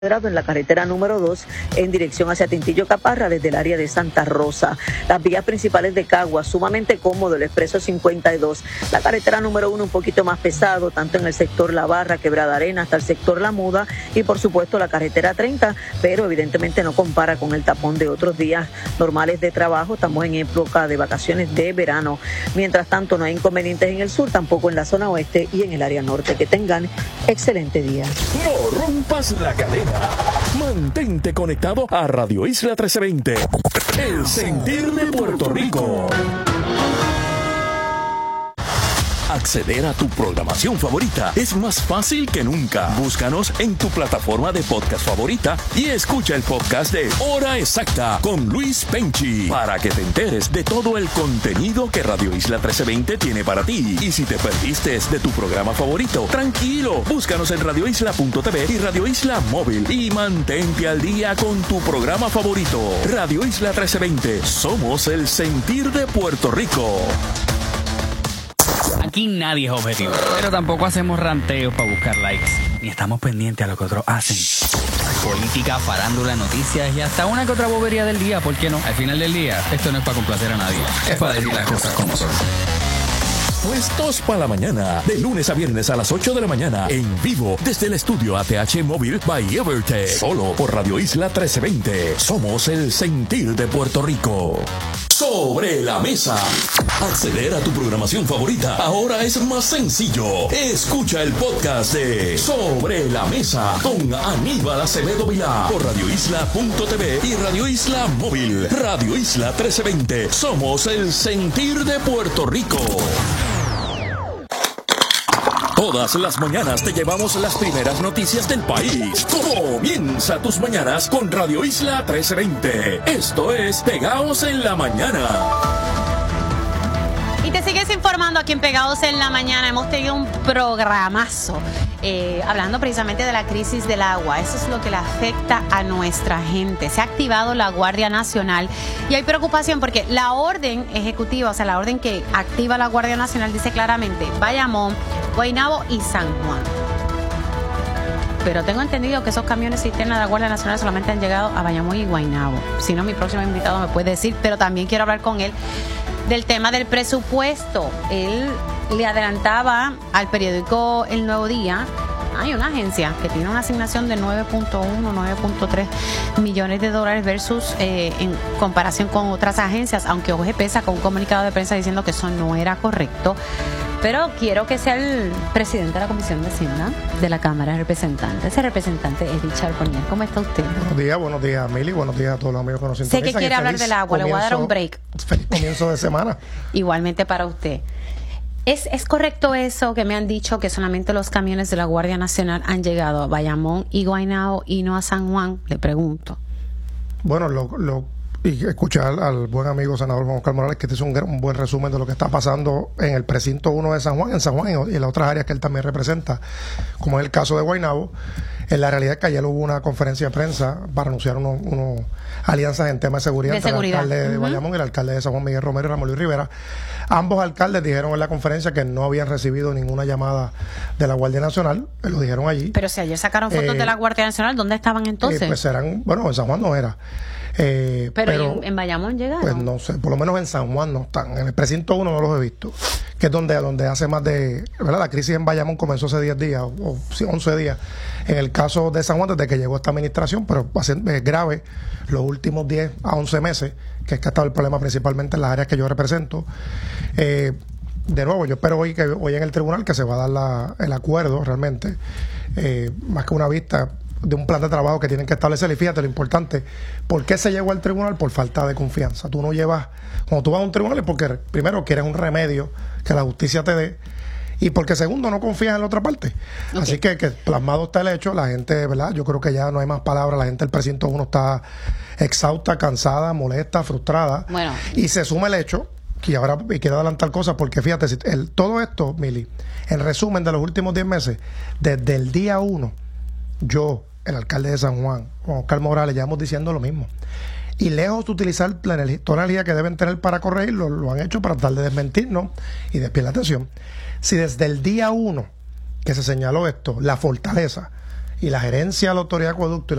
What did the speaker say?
En la carretera número 2 en dirección hacia Tintillo Caparra desde el área de Santa Rosa. Las vías principales de Caguas, sumamente cómodo, el expreso 52. La carretera número 1 un poquito más pesado, tanto en el sector La Barra, Quebrada Arena, hasta el sector La Muda y por supuesto la carretera 30, pero evidentemente no compara con el tapón de otros días normales de trabajo. Estamos en época de vacaciones de verano. Mientras tanto, no hay inconvenientes en el sur, tampoco en la zona oeste y en el área norte. Que tengan excelente día. No rompas la cadena. Mantente conectado a Radio Isla 1320. El sentir de Puerto Rico. Acceder a tu programación favorita es más fácil que nunca. Búscanos en tu plataforma de podcast favorita y escucha el podcast de Hora Exacta con Luis Penchi para que te enteres de todo el contenido que Radio Isla 1320 tiene para ti. Y si te perdiste de tu programa favorito, tranquilo, búscanos en radioisla.tv y Radio Isla Móvil y mantente al día con tu programa favorito. Radio Isla 1320, somos el sentir de Puerto Rico. Aquí nadie es objetivo, pero tampoco hacemos ranteos para buscar likes, ni estamos pendientes a lo que otros hacen. Política, farándula, noticias y hasta una que otra bobería del día, ¿por qué no? Al final del día, esto no es para complacer a nadie, es para decir las cosas como son. Puestos para la mañana, de lunes a viernes a las 8 de la mañana, en vivo desde el estudio ATH Móvil by Evertech, solo por Radio Isla 1320. Somos el sentir de Puerto Rico. Sobre la mesa. Acceder a tu programación favorita ahora es más sencillo. Escucha el podcast de Sobre la Mesa con Aníbal Acevedo Vilá por radioisla.tv y Radio Isla Móvil. Radio Isla 1320. Somos el sentir de Puerto Rico. Todas las mañanas te llevamos las primeras noticias del país. Comienza tus mañanas con Radio Isla 1320. Esto es Pegados en la Mañana. Y te sigues informando aquí en Pegados en la Mañana. Hemos tenido un programazo hablando precisamente de la crisis del agua. Eso es lo que le afecta a nuestra gente. Se ha activado la Guardia Nacional y hay preocupación porque la orden ejecutiva, o sea, la orden que activa la Guardia Nacional dice claramente Bayamón, Guaynabo y San Juan. Pero tengo entendido que esos camiones cisterna de la Guardia Nacional solamente han llegado a Bayamón y Guaynabo. Si no, mi próximo invitado me puede decir, pero también quiero hablar con él del tema del presupuesto. Él le adelantaba al periódico El Nuevo Día. Hay una agencia que tiene una asignación de 9.1, 9.3 millones de dólares versus en comparación con otras agencias, aunque OGP sacó un comunicado de prensa diciendo que eso no era correcto. Pero quiero que sea el presidente de la Comisión de Hacienda de la Cámara de Representantes. Ese representante es Richard Bonilla. ¿Cómo está usted? Buenos días, Mili. Buenos días a todos los amigos que nos sintonizan. Sé que quiere hablar del agua, le voy a dar un break. Feliz comienzo de semana. Igualmente para usted. ¿Es correcto eso que me han dicho que solamente los camiones de la Guardia Nacional han llegado a Bayamón y Guaynabo y no a San Juan? Le pregunto. Bueno, y escuchar al buen amigo senador Juan Oscar Morales, que te hizo un buen resumen de lo que está pasando en el precinto 1 de San Juan, y en las otras áreas que él también representa, como es el caso de Guaynabo. En la realidad es que ayer hubo una conferencia de prensa para anunciar unos alianzas en temas de seguridad entre el alcalde de Bayamón y el alcalde de San Juan, Miguel Romero y Ramón Luis Rivera. Ambos alcaldes dijeron en la conferencia que no habían recibido ninguna llamada de la Guardia Nacional, lo dijeron allí. Pero si ayer sacaron fotos de la Guardia Nacional, ¿dónde estaban entonces? Pues eran, bueno, en San Juan no era. Pero en Bayamón llegaron. Pues no sé, por lo menos en San Juan no están. En el precinto 1 no los he visto, que es donde hace más de, ¿verdad? La crisis en Bayamón comenzó hace 10 días o 11 días. En el caso de San Juan, desde que llegó esta administración, pero es grave los últimos 10 a 11 meses, que es que ha estado el problema principalmente en las áreas que yo represento. De nuevo, yo espero hoy en el tribunal que se va a dar el acuerdo realmente, más que una vista de un plan de trabajo que tienen que establecer. Y fíjate lo importante, ¿por qué se llegó al tribunal? Por falta de confianza. Tú no llevas, cuando tú vas a un tribunal es porque primero quieres un remedio que la justicia te dé, y porque segundo no confías en la otra parte. Okay. Así que plasmado está el hecho, la gente, ¿verdad? Yo creo que ya no hay más palabras, la gente del precinto 1 está exhausta, cansada, molesta, frustrada. Bueno. Y se suma el hecho, que ahora quiero adelantar cosas, porque fíjate, todo esto, Mili, en resumen de los últimos 10 meses, desde el día 1, yo, el alcalde de San Juan, Juan Oscar Morales, llevamos diciendo lo mismo. Y lejos de utilizar toda la energía que deben tener para corregirlo, lo han hecho para tratar de desmentirnos y desviar la atención. Si desde el día 1 que se señaló esto, la fortaleza y la gerencia de la Autoridad de Acueducto y